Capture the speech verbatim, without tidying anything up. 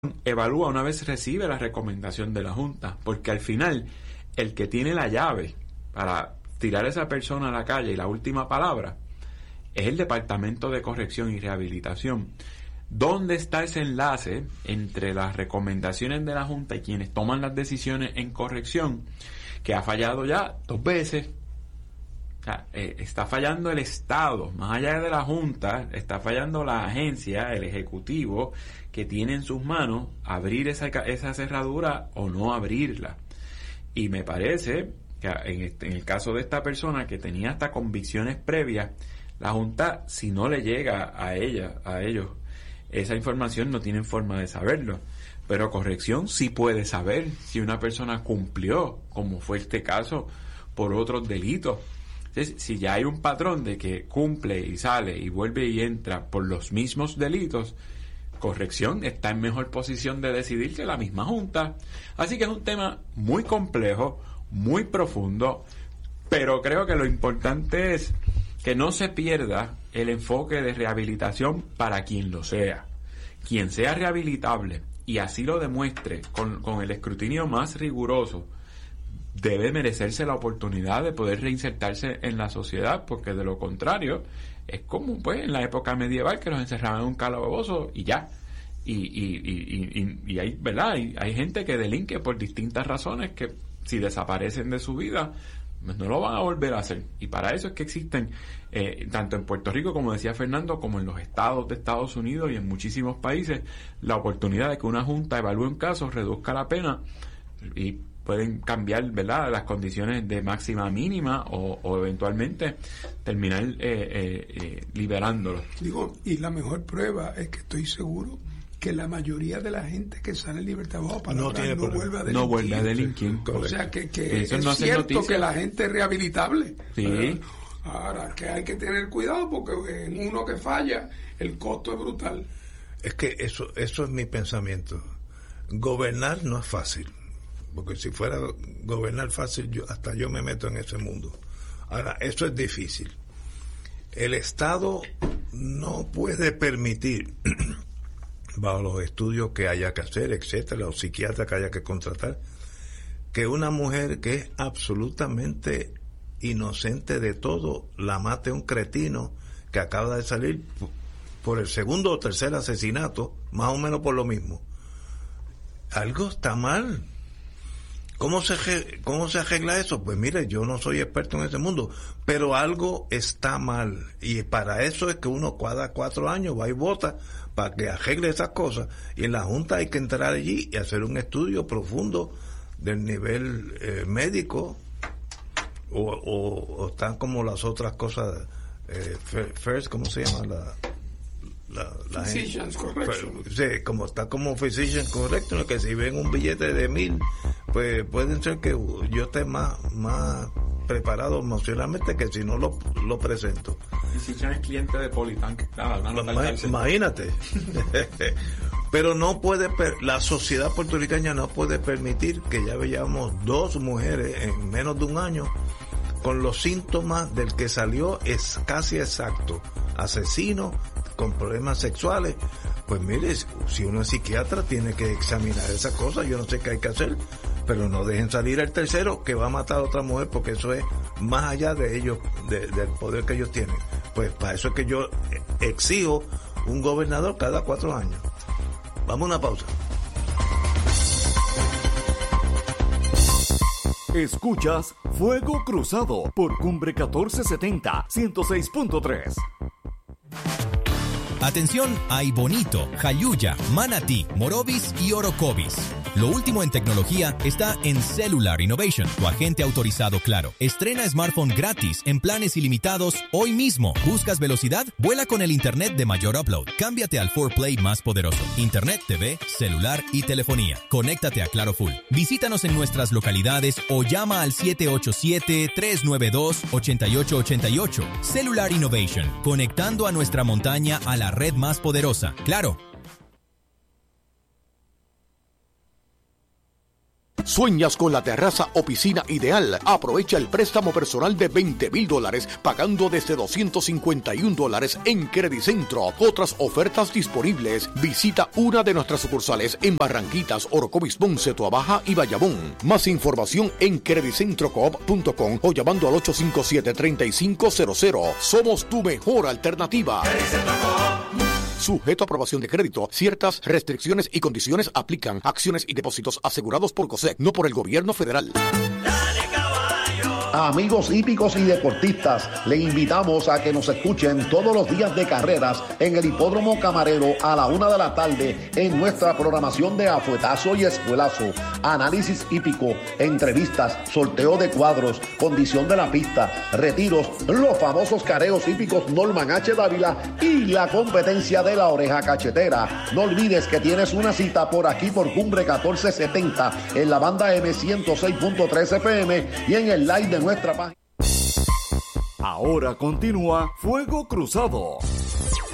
evalúa una vez recibe la recomendación de la Junta, porque al final el que tiene la llave para tirar a esa persona a la calle y la última palabra es el Departamento de Corrección y Rehabilitación. ¿Dónde está ese enlace entre las recomendaciones de la Junta y quienes toman las decisiones en corrección, que ha fallado ya dos veces? O sea, eh, está fallando el Estado, más allá de la Junta, está fallando la agencia, el Ejecutivo, que tiene en sus manos abrir esa, esa cerradura o no abrirla. Y me parece que en, este, en el caso de esta persona que tenía hasta convicciones previas, la Junta, si no le llega a ella, a ellos, esa información, no tienen forma de saberlo. Pero corrección sí puede saber si una persona cumplió, como fue este caso, por otros delitos. Entonces, si ya hay un patrón de que cumple y sale y vuelve y entra por los mismos delitos, corrección está en mejor posición de decidir que la misma Junta. Así que es un tema muy complejo, muy profundo, pero creo que lo importante es que no se pierda el enfoque de rehabilitación para quien lo sea. Quien sea rehabilitable y así lo demuestre con, con el escrutinio más riguroso, debe merecerse la oportunidad de poder reinsertarse en la sociedad, porque de lo contrario es como pues en la época medieval que los encerraban en un calabozo y ya y y, y, y, y hay verdad hay, hay gente que delinque por distintas razones que si desaparecen de su vida pues no lo van a volver a hacer, y para eso es que existen eh, tanto en Puerto Rico, como decía Fernando, como en los estados de Estados Unidos y en muchísimos países, la oportunidad de que una junta evalúe un caso, reduzca la pena y pueden cambiar, ¿verdad?, las condiciones de máxima a mínima o, o eventualmente terminar eh, eh, eh, liberándolo. Digo, y la mejor prueba es que estoy seguro que la mayoría de la gente que sale en libertad bajo palabra no, tiene no vuelve a delinquir. No vuelve a delinquir. O sea, que, que es no cierto que la gente es rehabilitable. Sí. ¿verdad? Ahora, que hay que tener cuidado porque en uno que falla, el costo es brutal. Es que eso, eso es mi pensamiento. Gobernar no es fácil. Porque si fuera gobernar fácil, yo hasta yo me meto en ese mundo. Ahora, eso es difícil. El Estado no puede permitir, bajo los estudios que haya que hacer, etcétera, los psiquiatras que haya que contratar, que una mujer que es absolutamente inocente de todo la mate un cretino que acaba de salir por el segundo o tercer asesinato, más o menos por lo mismo. Algo está mal. ¿Cómo se, ¿Cómo se arregla eso? Pues mire, yo no soy experto en ese mundo, pero algo está mal. Y para eso es que uno cada cuatro años va y vota para que arregle esas cosas. Y en la Junta hay que entrar allí y hacer un estudio profundo del nivel eh, médico, o, o, o están como las otras cosas, eh, first, ¿cómo se llama? La... La, la Physicians Correction. Sí, como está como Physicians Correction, que si ven un billete de mil, pues pueden ser que yo esté más más preparado emocionalmente que si no lo, lo presento. Physicians es cliente de Politank. Ah, no, no, no, imagínate. Pero no puede, la sociedad puertorriqueña no puede permitir que ya veamos dos mujeres en menos de un año con los síntomas del que salió es casi exacto, asesino, con problemas sexuales. Pues mire, si uno es psiquiatra tiene que examinar esas cosas. Yo no sé qué hay que hacer, pero no dejen salir al tercero que va a matar a otra mujer, porque eso es más allá de ellos, de, del poder que ellos tienen. Pues para eso es que yo exijo un gobernador cada cuatro años. Vamos a una pausa. Escuchas Fuego Cruzado por Cumbre catorce setenta, ciento seis punto tres. Atención a Bonito, Jayuya, Manatí, Morovis y Orocovis. Lo último en tecnología está en Cellular Innovation, tu agente autorizado Claro. Estrena smartphone gratis en planes ilimitados hoy mismo. ¿Buscas velocidad? Vuela con el internet de mayor upload. Cámbiate al cuatro Play más poderoso. Internet, T V, celular y telefonía. Conéctate a Claro Full. Visítanos en nuestras localidades o llama al siete ocho siete, tres nueve dos, ocho ocho ocho ocho. Cellular Innovation, conectando a nuestra montaña a la red más poderosa. Claro. ¿Sueñas con la terraza o piscina ideal? Aprovecha el préstamo personal de veinte mil dólares pagando desde doscientos cincuenta y un dólares en Credicentro. Otras ofertas disponibles. Visita una de nuestras sucursales en Barranquitas, Orocovis, Ponce, Toabaja y Bayamón. Más información en credicentro coop punto com o llamando al ocho cinco siete, tres cinco cero cero. Somos tu mejor alternativa. Sujeto a aprobación de crédito. Ciertas restricciones y condiciones aplican. Acciones y depósitos asegurados por COSEC, no por el gobierno federal. Amigos hípicos y deportistas, le invitamos a que nos escuchen todos los días de carreras en el Hipódromo Camarero a la una de la tarde en nuestra programación de Afuetazo y Espuelazo. Análisis hípico, entrevistas, sorteo de cuadros, condición de la pista, retiros, los famosos careos hípicos Norman H. Dávila y la competencia de la oreja cachetera. No olvides que tienes una cita por aquí por Cumbre catorce setenta en la banda M ciento seis punto tres F M y en el live de nuestra página. Ahora continúa Fuego Cruzado.